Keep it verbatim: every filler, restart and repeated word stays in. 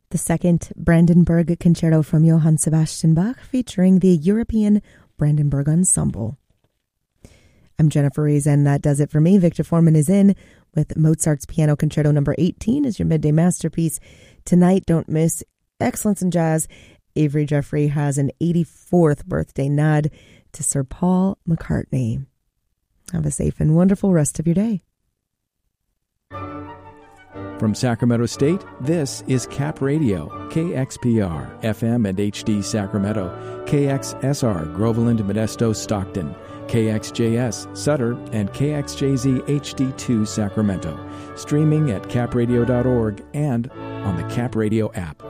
the second Brandenburg Concerto from Johann Sebastian Bach featuring the European Brandenburg Ensemble. I'm Jennifer Rees, and that does it for me. Victor Foreman is in with Mozart's Piano Concerto number eighteen as your midday masterpiece. Tonight, don't miss Excellence in Jazz. Avery Jeffrey has an eighty-fourth birthday nod to Sir Paul McCartney. Have a safe and wonderful rest of your day. From Sacramento State, this is Cap Radio, K X P R, F M and H D Sacramento, K X S R, Groveland, Modesto, Stockton, K X J S, Sutter, and K X J Z H D two Sacramento. Streaming at cap radio dot org and on the Cap Radio app.